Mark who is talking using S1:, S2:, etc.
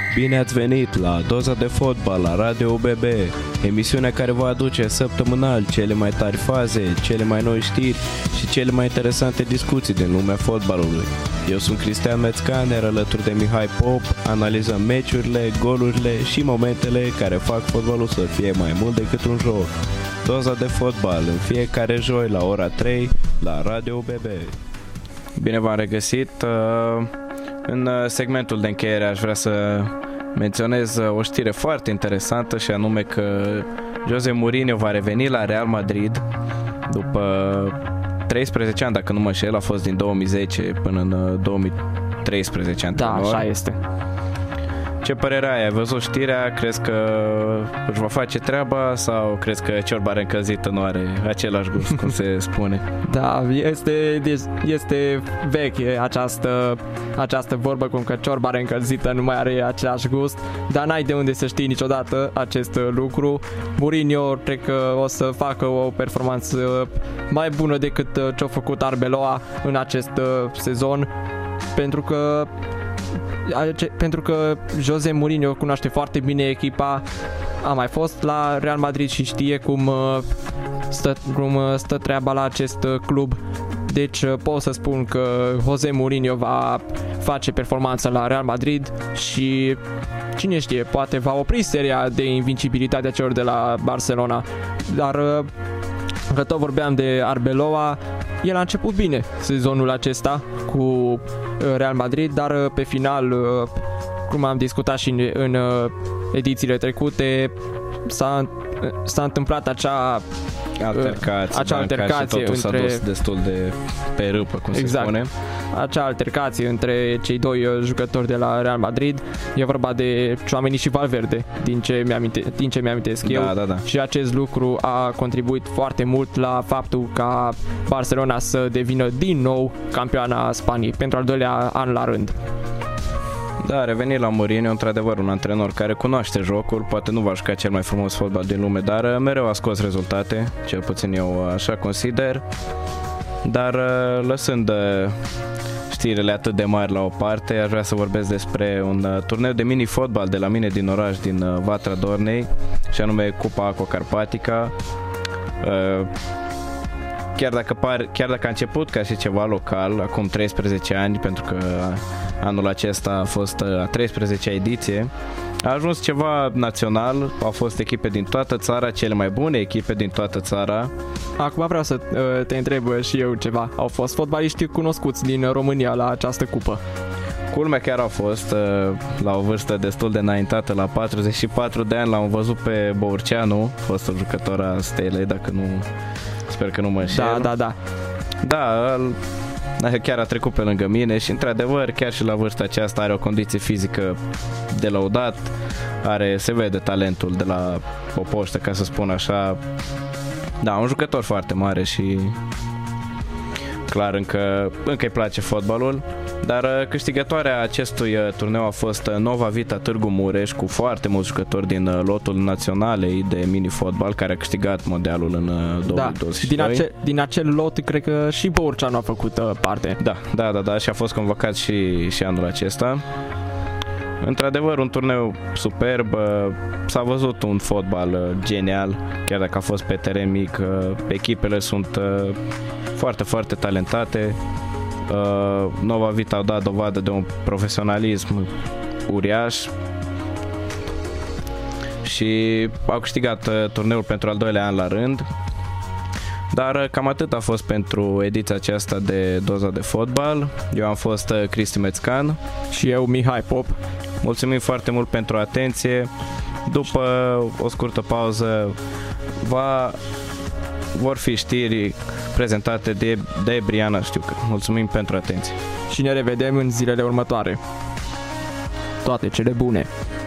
S1: Bine ați venit la Doza de Fotbal la Radio UBB, emisiunea care vă aduce săptămânal cele mai tari faze, cele mai noi știri și cele mai interesante discuții din lumea fotbalului. Eu sunt Cristian Mețcaner, alături de Mihai Pop, analizăm meciurile, golurile și momentele care fac fotbalul să fie mai mult decât un joc. Doza de Fotbal în fiecare joi la ora 3 la Radio UBB. Bine v-am regăsit. În segmentul de încheiere aș vrea să menționez o știre foarte interesantă, și anume că Jose Mourinho va reveni la Real Madrid după 13 ani, dacă nu mă înșel, a fost din 2010 până în 2013 antrenor.
S2: Da, așa este.
S1: Ce părere ai? Ai văzut știrea? Crezi că își va face treaba sau crezi că ciorba reîncălzită nu are același gust, cum se spune?
S2: Da, este veche această vorbă cum că ciorba reîncălzită nu mai are același gust, dar n-ai de unde să știi niciodată acest lucru. Mourinho cred că o să facă o performanță mai bună decât ce-a făcut Arbeloa în acest sezon, pentru că Jose Mourinho cunoaște foarte bine echipa, a mai fost la Real Madrid și știe cum stă treaba la acest club. Deci pot să spun că Jose Mourinho va face performanță la Real Madrid și cine știe, poate va opri seria de invincibilitate a celor de la Barcelona. Dar că tot vorbeam de Arbeloa, el a început bine sezonul acesta cu Real Madrid, dar pe final, cum am discutat și în edițiile trecute, s-a întâmplat acea altercație
S1: totul s-a dus destul de pe râpă, cum se spune.
S2: Acea altercație între cei doi jucători de la Real Madrid. E vorba de Tchouaméni și Valverde, din ce mi-amintesc eu.
S1: Da.
S2: Și acest lucru a contribuit foarte mult la faptul ca Barcelona să devină din nou campioana Spaniei pentru al doilea an la rând.
S1: Da, revenit la Mourinho, într-adevăr un antrenor care cunoaște jocul, poate nu va juca cel mai frumos fotbal din lume, dar mereu a scos rezultate, cel puțin eu așa consider. Dar lăsând știrile atât de mari la o parte, aș vrea să vorbesc despre un turneu de mini-fotbal de la mine din oraș, din Vatra Dornei, și anume Cupa Aqua Carpatica. Chiar dacă a început ca și ceva local acum 13 ani, pentru că anul acesta a fost a 13-a ediție, a ajuns ceva național. Au fost echipe din toată țara, cele mai bune echipe din toată țara.
S2: Acum vreau să te întreb și eu ceva. Au fost fotbaliști cunoscuți din România la această cupă?
S1: Culmea chiar au fost la o vârstă destul de înaintată, la 44 de ani l-am văzut pe Bourceanu, fostul jucător a Stelei, dacă nu... Sper că nu mă înșel. Da, chiar a trecut pe lângă mine și într-adevăr, chiar și la vârsta aceasta are o condiție fizică de lăudat, se vede talentul de la o poștă, ca să spun așa. Da, un jucător foarte mare și clar încă îi place fotbalul. Dar câștigătoarea acestui turneu a fost Nova Vita Târgu Mureș, cu foarte mulți jucători din lotul naționalei de mini-fotbal, care a câștigat mondialul în 2022.
S2: Da, din acel lot cred că și Bourceanu a făcut parte.
S1: Da, și a fost convocat și anul acesta. Într-adevăr, un turneu superb, s-a văzut un fotbal genial, chiar dacă a fost pe teren mic, echipele sunt foarte, foarte talentate. Nova Vita au dat dovadă de un profesionalism uriaș și au câștigat turneul pentru al doilea an la rând. Dar cam atât a fost pentru ediția aceasta de Doza de Fotbal. Eu am fost Cristi Mețcan
S2: și eu Mihai Pop.
S1: Mulțumim foarte mult pentru atenție. După o scurtă pauză vor fi știri prezentate de Briana Știucă. Mulțumim pentru atenție.
S2: Și ne revedem în zilele următoare. Toate cele bune!